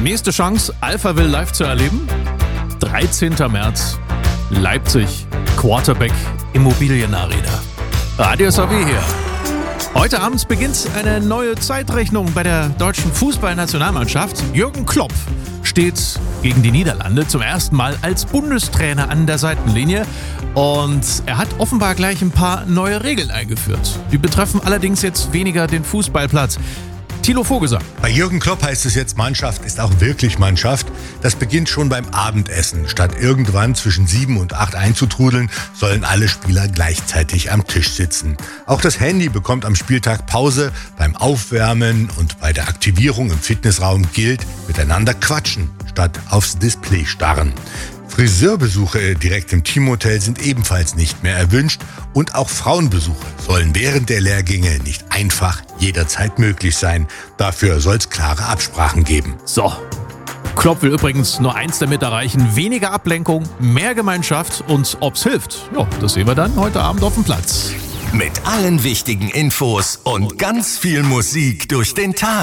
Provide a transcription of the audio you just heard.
Nächste Chance, Alphaville live zu erleben. 13. März, Leipzig, Quarterback Immobilienarena. Radio SAW hier. Heute abends beginnt eine neue Zeitrechnung bei der deutschen Fußballnationalmannschaft. Jürgen Klopp steht gegen die Niederlande zum ersten Mal als Bundestrainer an der Seitenlinie. Und er hat offenbar gleich ein paar neue Regeln eingeführt. Die betreffen allerdings jetzt weniger den Fußballplatz. Thilo Vogelsang. Bei Jürgen Klopp heißt es jetzt, Mannschaft ist auch wirklich Mannschaft. Das beginnt schon beim Abendessen. Statt irgendwann zwischen 7 und 8 einzutrudeln, sollen alle Spieler gleichzeitig am Tisch sitzen. Auch das Handy bekommt am Spieltag Pause. Beim Aufwärmen und bei der Aktivierung im Fitnessraum gilt, miteinander quatschen, statt aufs Display starren. Friseurbesuche direkt im Teamhotel sind ebenfalls nicht mehr erwünscht und auch Frauenbesuche sollen während der Lehrgänge nicht einfach jederzeit möglich sein. Dafür soll es klare Absprachen geben. So, Klopp will übrigens nur eins damit erreichen: weniger Ablenkung, mehr Gemeinschaft. Und ob's hilft, ja, das sehen wir dann heute Abend auf dem Platz. Mit allen wichtigen Infos und ganz viel Musik durch den Tag.